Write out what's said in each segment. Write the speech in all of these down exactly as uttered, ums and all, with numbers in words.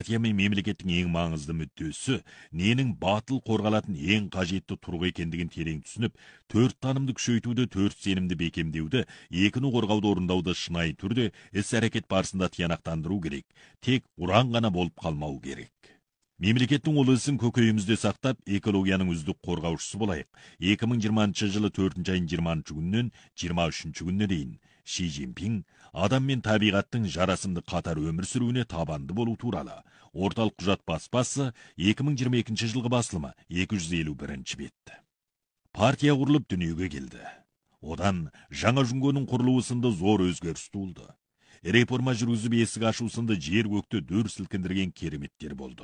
Партия мен мемлекеттің ең маңызды мүддесі ненің батыл қорғалатын ең қажетті тұрғы екендігін терең түсініп, төрт танымды күшейтуді, төрт сенімді бекемдеуді, екіні қорғауды орындауды шынайы түрде іс-әрекет барысында тиянақтандыру керек. Тек ұран ғана болып қалмау керек. Мемлекеттің ол ісін көкейімізде сақтап, экологияның үздік қорғаушысы болайық. екі мың жиырмасыншы жылы төртінші айының жиырмасыншы күнінен жиырма үшінші күніне дейін Ши Цзиньпин адам мен табиғаттың жарасымды қатар өмір сүруіне табанды болу туралы орталық құжат баспасы екі мың жиырма екінші жылғы басылымы екі жүз елу бірінші бет. Партия құрылып дүниеге келді. Одан жаңа жүңгенің құрылуы сынды зор өзгеріс туылды. Реформа жүргізіп есік ашу сынды жер көкті дөр сілкіндірген кереметтер болды.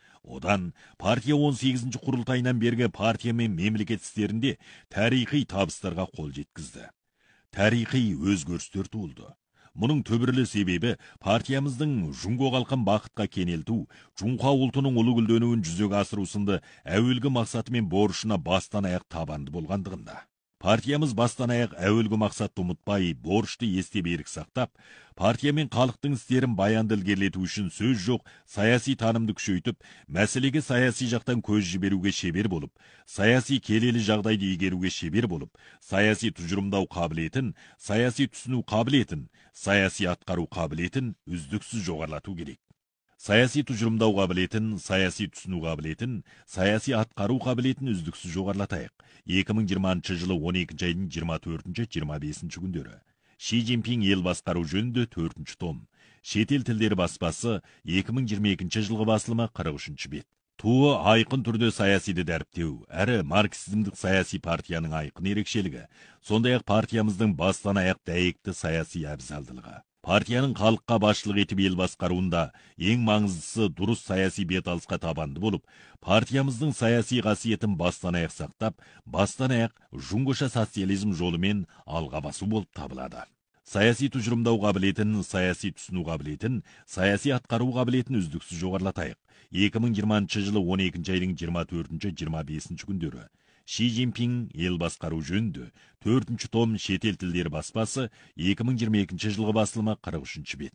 Одан партия он сегізінші құрылтайынан бергі партия мен мемлекет істерінде тарихи табыстарға қол жеткізді. Тарихи өзгерістер туылды. Мұның төбірлі себебі партиямыздың жүнго қалқан бақытқа кенелту, Жұңқа ұлтының ұлы гүлденуін жүзеге асыру сынды әуелгі мақсаты мен борышына бастан аяқ табанды болғандығында. Партиямыз бастан аяқ әуелгі мақсатты ұмытпай, борышты есте берік сақтап, партия мен халықтың істерін баянды ілгерілету үшін сөз жоқ саяси танымды күшейтіп, мәселеге саяси жақтан көз жіберуге шебер болып, саяси келелі жағдайды игеруге шебер болып, саяси тұжырымдау қабілетін, саяси түсіну қабілетін, саяси атқару қабілетін үздіксіз жоғарлату керек. Саяси тұжырымдау қабілетін, саяси түсіну қабілетін, саяси атқару қабілетін үздіксіз жоғарлатайық. екі мың жиырмасыншы жылы он екінші айдың жиырма төртінші жиырма бесінші күндері. Ши Цзиньпин ел басқару жөнінде төртінші том. Шетел тілдері баспасы екі мың жиырма екінші жылғы басылымы қырық үшінші бет. Туы айқын түрде саясиді дәріптеу, әрі марксизмдік саяси партияның айқын ерекшелігі, сондай-ақ партиямыздың бастан аяқ дәйекті саяси әбзалдылығы. Партияның халыққа басшылық етіп ел басқаруында ең маңыздысы дұрыс саяси беталысқа табанды болып, партиямыздың саяси қасиетін бастан аяқ сақтап, бастан аяқ жүңгіша социализм жолымен алға басу болып табылады. Саяси тұжырымдау қабілетін, саяси түсіну қабілетін, саяси атқару қабілетін үздіксіз жоғарлатайық. екі мың жиырмасыншы жылы он екінші айдың жиырма төртінші жиырма бесінші күндері. Ши Цзиньпин ел басқару жөнінде төртінші том шетел тілдері баспасы екі мың жиырма екінші жылғы басылымы қырық үшінші бет.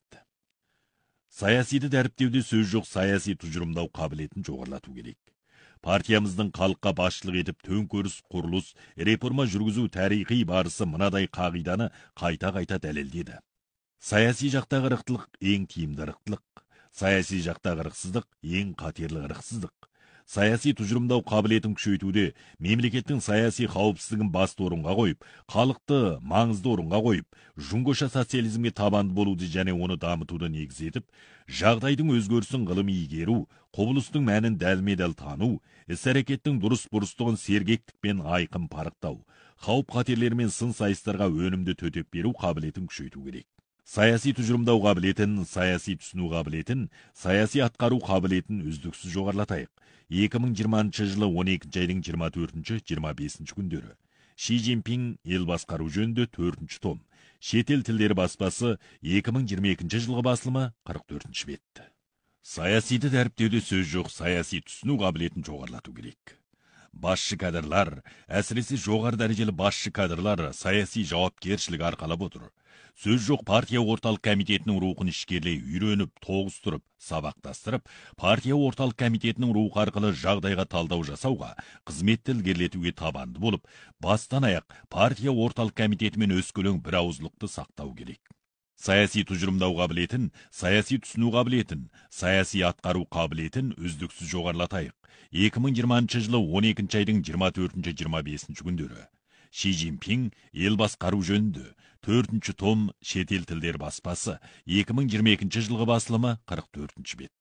Саясиді дәріптеуде сөз жоқ саяси тұжырымдау қабілетін жоғарлату керек. Партиямыздың халыққа басшылық етіп төңкеріс, құрылыс, реформа жүргізу тарихи барысы мынадай қағиданы қайта-қайта дәлелдеді. Саяси жақтағы ырықтылық ең тиімді ырықтылық, саяси жақтағы ырықсыздық ең қатерлі ырықсыздық. Саяси тұжырымдау қабілетін күшейтуде мемлекеттің саяси қауіпсіздігін басты орынға қойып, халықты маңызды орынға қойып, жүңгіша социализмге табанды болуды және оны дамытуды негіз етіп, жағдайдың өзгерісін ғылыми игеру, құбылыстың мәнін дәлме-дәл тану, іс-әрекеттің дұрыс-бұрыстығын сергектікпен айқын парықтау, қауіп-қатерлер мен сын сайыстарға өнімді төтеп беру қабілетін күшейту керек. Саяси тұжырымдау қабілетін, саяси түсіну қабілетін, саяси атқару қабілетін үздіксіз жоғарлатайық. екі мың жиырмасыншы жылы он екінші айдың жиырма төртінші жиырма бесінші күндері. Ши Цзиньпин ел басқару жөнінде төртінші том. Шетел тілдері баспасы екі мың жиырма екінші жылғы басылымы қырық төртінші бет. Саясиді дәріптеуде сөз жоқ саяси түсіну қабілетін жоғарлату керек. Басшы кадрлар, әсіресе жоғары дәрежелі басшы кадрлар саяси жауапкершілік арқалап отыр. Сөз жоқ партия орталық комитетінің рухын ішкерлей үйреніп, тоғыстырып, сабақтастырып, партия орталық комитетінің рухы арқылы жағдайға талдау жасауға, қызметті ілгерілетуге табанды болып, бастан аяқ партия орталық комитетімен өскелең бір ауызлықты сақтау керек. Саяси тұжырымдау қабілетін, саяси түсіну қабілетін, саяси атқару қабілетін үздіксіз жоғарлатайық. екі мың жиырмасыншы жылы он екінші айдың жиырма төртінші жиырма бесінші күндері. Ши Цзиньпин ел басқару жөнінде төртінші том шетел тілдері баспасы екі мың жиырма екінші жылғы басылымы қырық төртінші бет.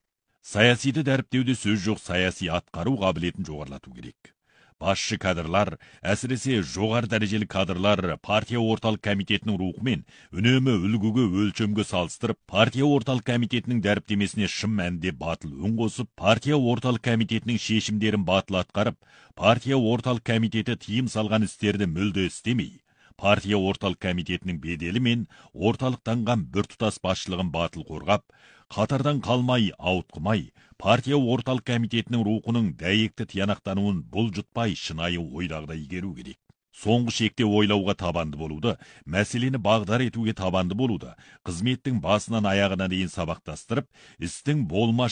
Саясиді дәріптеуде сөз жоқ саяси атқару қабілетін жоғарлату керек. Басшы кадрлар, әсіресе жоғары дәрежелі кадрлар партия орталық комитетінің рухымен үнемі үлгіге өлшемге салыстырып, партия орталық комитетінің дәріптемесіне шын мәнінде батыл үн қосып, партия орталық комитетінің шешімдерін батыл атқарып, партия орталық комитеті тыйым салған істерді мүлде істемей, партия орталық комитетінің беделі мен орталықтанған біртұтас басшылығын батыл қорғап, қатардан қалмай, ауытқымай, партия орталық комитетінің рухының дәйекті тиянақтануын бұлжытпай шынайы ойдағыдай игеру керек. Соңғы шекте ойлауға табанды болуды, мәселені бағдар етуге табанды болуды, қызметтің басынан аяғына дейін сабақтастырып, істің болмас